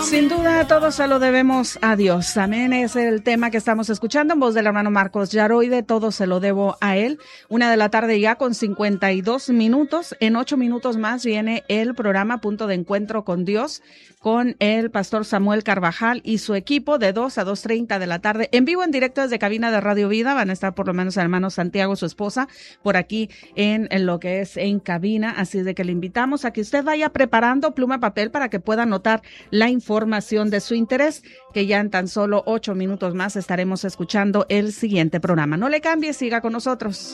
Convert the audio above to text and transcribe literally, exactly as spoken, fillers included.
Sin duda, todo se lo debemos a Dios. Amén. Es el tema que estamos escuchando en voz del hermano Marcos Yaroide. Todo se lo debo a él. Una de la tarde ya con cincuenta y dos minutos. En ocho minutos más viene el programa Punto de Encuentro con Dios, con el pastor Samuel Carvajal y su equipo de dos a dos treinta de la tarde. En vivo, en directo desde cabina de Radio Vida. Van a estar por lo menos el hermano Santiago, su esposa, por aquí en, en lo que es en cabina. Así de que le invitamos a que usted vaya preparando pluma y papel para que pueda anotar la información de su interés, que ya en tan solo ocho minutos más estaremos escuchando el siguiente programa. No le cambie, siga con nosotros.